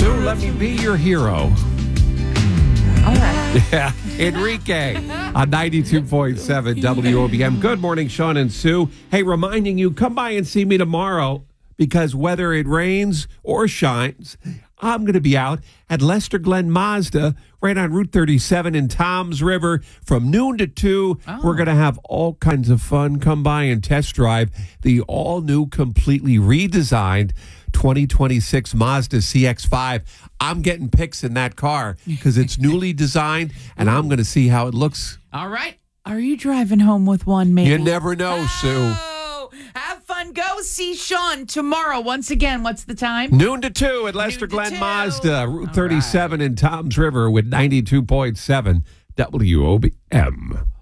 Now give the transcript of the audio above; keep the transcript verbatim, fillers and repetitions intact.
Sue, let me be your hero. All right. Yeah, Enrique on ninety-two point seven W O B M. Good morning, Sean and Sue. Hey, reminding you, come by and see me tomorrow because whether it rains or shines, I'm going to be out at Lester Glen Mazda right on Route thirty-seven in Toms River from noon to two. Oh. We're going to have all kinds of fun. Come by and test drive the all-new, completely redesigned twenty twenty-six Mazda C X five. I'm getting pics in that car because it's newly designed, and I'm going to see how it looks. All right. Are you driving home with one, maybe? You never know, Sue. Oh, have fun. Go see Sean tomorrow. Once again, what's the time? Noon to two at Lester Noon to Glen two. Mazda, Route All thirty-seven in Toms River with ninety-two point seven W O B M.